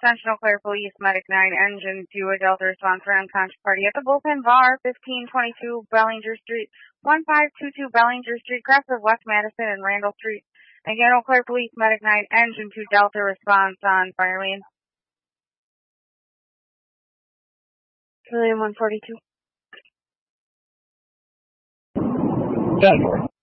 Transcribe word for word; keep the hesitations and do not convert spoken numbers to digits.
Attention Eau Claire Police, Medic nine, Engine two, a Delta response for unconscious party at the Bullpen Bar, fifteen twenty-two Bellinger Street, fifteen twenty-two Bellinger Street, crest of West Madison and Randall Street. Again, Eau Claire Police, Medic nine, Engine two, Delta response on fire lane. William one forty-two. ten.